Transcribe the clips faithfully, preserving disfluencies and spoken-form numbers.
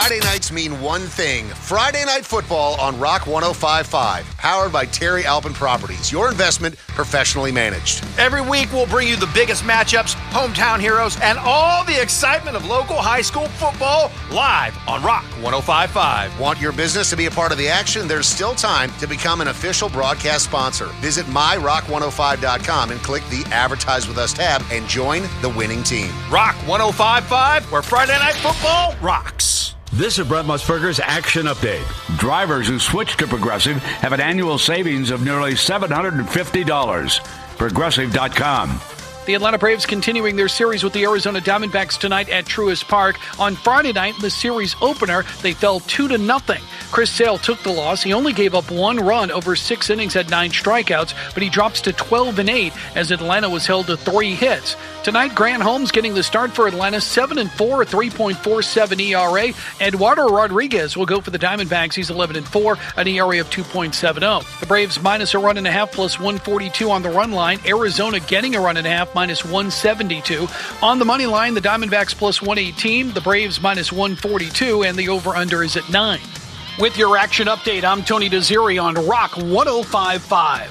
Friday nights mean one thing. Friday Night Football on Rock one oh five point five. Powered by Terry Alpin Properties. Your investment professionally managed. Every week we'll bring you the biggest matchups, hometown heroes, and all the excitement of local high school football live on Rock one oh five point five. Want your business to be a part of the action? There's still time to become an official broadcast sponsor. Visit my rock one oh five dot com and click the Advertise With Us tab and join the winning team. Rock one oh five point five, where Friday Night Football rocks. This is Brett Musburger's Action Update. Drivers who switch to Progressive have an annual savings of nearly seven hundred fifty dollars. Progressive dot com. The Atlanta Braves continuing their series with the Arizona Diamondbacks tonight at Truist Park. On Friday night, in the series opener, they fell two to nothing. Chris Sale took the loss. He only gave up one run over six innings, had nine strikeouts, but he drops to twelve and eight as Atlanta was held to three hits. Tonight, Grant Holmes getting the start for Atlanta, seven and four, three point four seven E R A. Eduardo Rodriguez will go for the Diamondbacks. He's eleven and four, an E R A of two point seven oh. The Braves minus a run and a half, plus one forty-two on the run line. Arizona getting a run and a half, minus one seventy-two. On the money line, the Diamondbacks plus one eighteen, the Braves minus one forty-two, and the over-under is at nine. With your action update, I'm Tony Desiri on Rock one oh five point five.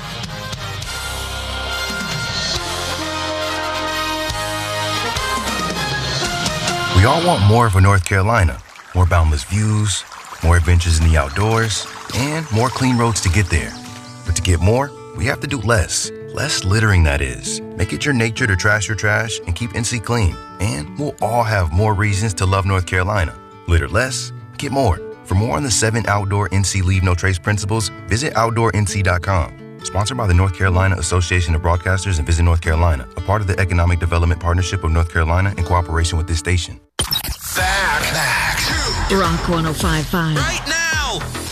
We all want more for North Carolina. More boundless views, more adventures in the outdoors, and more clean roads to get there. But to get more, we have to do less. Less littering, that is. Make it your nature to trash your trash and keep N C clean. And we'll all have more reasons to love North Carolina. Litter less, get more. For more on the seven outdoor N C Leave No Trace principles, visit outdoor N C dot com. Sponsored by the North Carolina Association of Broadcasters and Visit North Carolina, a part of the Economic Development Partnership of North Carolina in cooperation with this station. Back, back to Rock one oh five point five. right now.